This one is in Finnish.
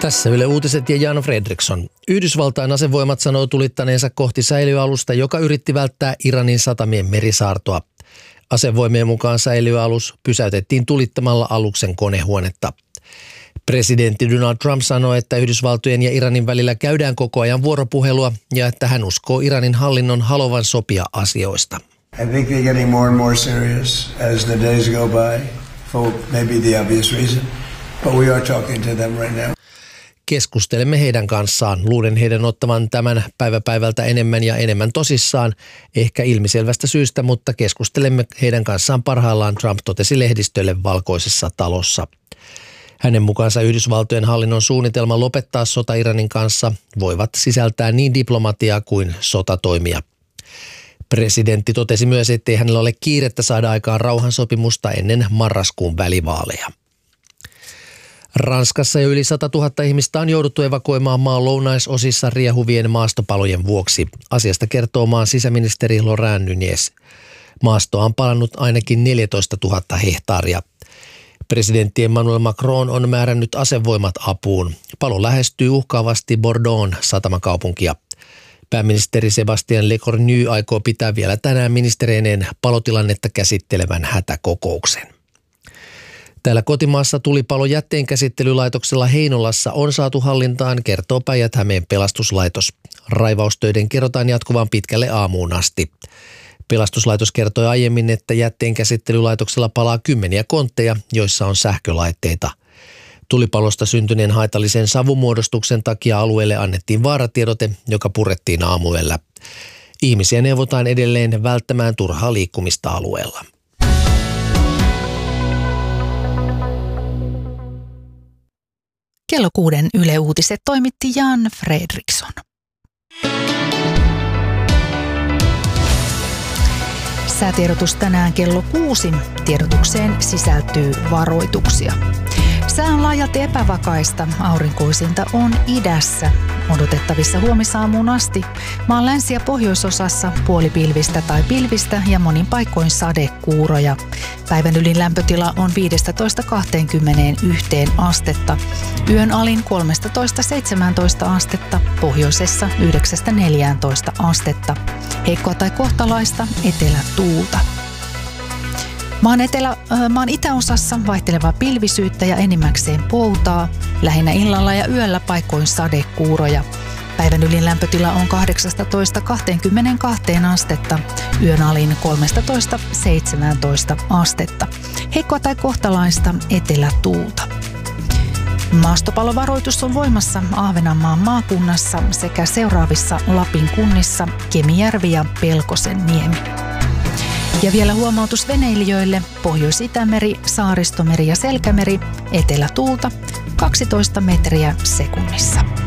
Tässä Yle Uutiset ja Jan Fredriksson. Yhdysvaltain asevoimat sanoo tulittaneensa kohti säilyalusta, joka yritti välttää Iranin satamien merisaartoa. Asevoimien mukaan säilyalus pysäytettiin tulittamalla aluksen konehuonetta. Presidentti Donald Trump sanoi, että Yhdysvaltojen ja Iranin välillä käydään koko ajan vuoropuhelua ja että hän uskoo Iranin hallinnon haluavan sopia asioista. I think they're getting more and more serious as the days go by for maybe the obvious reason, but we are talking to them right now. Keskustelemme heidän kanssaan. Luulen heidän ottavan tämän päivä päivältä enemmän ja enemmän tosissaan, ehkä ilmiselvästä syystä, mutta keskustelemme heidän kanssaan parhaillaan, Trump totesi lehdistölle Valkoisessa talossa. Hänen mukaansa Yhdysvaltojen hallinnon suunnitelma lopettaa sota Iranin kanssa voivat sisältää niin diplomatiaa kuin sotatoimia. Presidentti totesi myös, ettei hänellä ole kiirettä saada aikaan rauhansopimusta ennen marraskuun välivaaleja. Ranskassa jo yli 100 000 ihmistä on jouduttu evakuoimaan maan lounaisosissa riehuvien maastopalojen vuoksi. Asiasta kertoo maan sisäministeri Laurent Nunez. Maastoa on palannut ainakin 14 000 hehtaaria. Presidentti Emmanuel Macron on määrännyt asevoimat apuun. Palo lähestyy uhkaavasti Bordeaux'n satamakaupunkia. Pääministeri Sébastien Lecornu aikoo pitää vielä tänään ministereineen palotilannetta käsittelevän hätäkokouksen. Täällä kotimaassa tulipalo jätteenkäsittelylaitoksella Heinolassa on saatu hallintaan, kertoo Päijät-Hämeen pelastuslaitos. Raivaustöiden kerrotaan jatkuvan pitkälle aamuun asti. Pelastuslaitos kertoi aiemmin, että jätteenkäsittelylaitoksella palaa kymmeniä kontteja, joissa on sähkölaitteita. Tulipalosta syntyneen haitallisen savumuodostuksen takia alueelle annettiin vaaratiedote, joka purettiin aamuyöllä. Ihmisiä neuvotaan edelleen välttämään turhaa liikkumista alueella. Kello 6 Yle Uutiset toimitti Jan Fredriksson. Säätiedotus tänään kello 6. Tiedotukseen sisältyy varoituksia. Sää on laajalti epävakaista. Aurinkoisinta on idässä. Odotettavissa huomisaamuun asti. Maan länsi- ja pohjoisosassa puolipilvistä tai pilvistä ja monin paikoin sadekuuroja. Päivän ylin lämpötila on 15–21 astetta. Yön alin 13–17 astetta. Pohjoisessa 9–14 astetta. Heikkoa tai kohtalaista etelätuulta. Maan itäosassa vaihtelevaa pilvisyyttä ja enimmäkseen poutaa, lähinnä illalla ja yöllä paikoin sadekuuroja. Päivän ylin lämpötila on 18–22 astetta, yön alin 13–17 astetta. Heikkoa tai kohtalaista etelätuulta. Maastopalovaroitus on voimassa Ahvenanmaan maakunnassa sekä seuraavissa Lapin kunnissa Kemijärvi ja Pelkosenniemi. Ja vielä huomautus veneilijöille: Pohjois-Itämeri, Saaristomeri ja Selkämeri, etelätuulta 12 metriä sekunnissa.